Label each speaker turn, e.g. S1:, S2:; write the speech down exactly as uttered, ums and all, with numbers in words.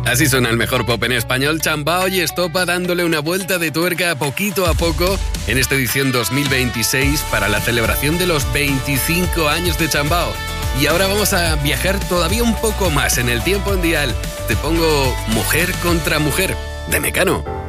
S1: Así suena el mejor pop en español, Chambao y Estopa dándole una vuelta de tuerca poquito a poco en esta edición dos mil veintiséis para la celebración de los veinticinco años de Chambao. Y ahora vamos a viajar todavía un poco más en el tiempo en dial. Te pongo Mujer contra Mujer, de Mecano.